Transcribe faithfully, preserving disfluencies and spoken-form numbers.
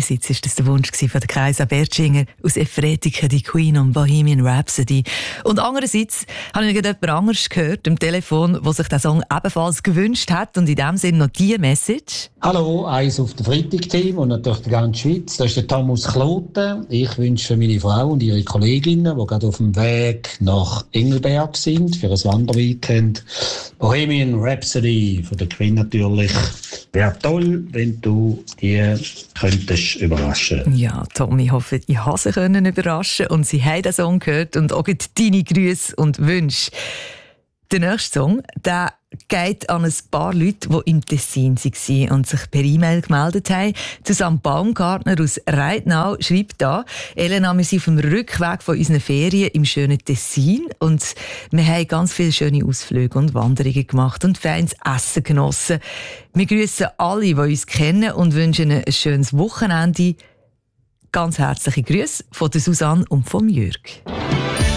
einerseits war das der Wunsch von der Kaisa Bertschinger aus Efretika, die Queen und Bohemian Rhapsody. Und andererseits habe ich noch jemand anderes gehört am Telefon, der sich den Song ebenfalls gewünscht hat. Und in dem Sinne noch diese Message. Hallo, eins auf der Freitag-Team und natürlich die ganze Schweiz. Das ist der Thomas Kloten. Ich wünsche für meine Frau und ihre Kolleginnen, die gerade auf dem Weg nach Engelberg sind, für ein Wanderweekend, Bohemian Rhapsody von der Queen natürlich. Wäre toll, wenn du die könntest überraschen. Ja, Tom, ich hoffe, ich habe sie können überraschen und sie haben den Song gehört und auch deine Grüße und Wünsche. Der nächste Song, der geht an ein paar Leute, die im Tessin waren und sich per E-Mail gemeldet haben. Susanne Baumgartner aus Reitnau schreibt da: Elena, wir sind auf dem Rückweg von unseren Ferien im schönen Tessin und wir haben ganz viele schöne Ausflüge und Wanderungen gemacht und feines Essen genossen. Wir grüßen alle, die uns kennen und wünschen ein schönes Wochenende. Ganz herzliche Grüße von der Susanne und vom Jürg.